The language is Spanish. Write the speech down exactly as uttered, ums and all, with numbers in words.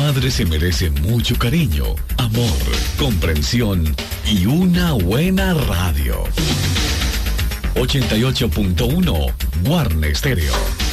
madre se merece mucho cariño, amor, comprensión y una buena radio. ochenta y ocho punto uno Guarne Stereo.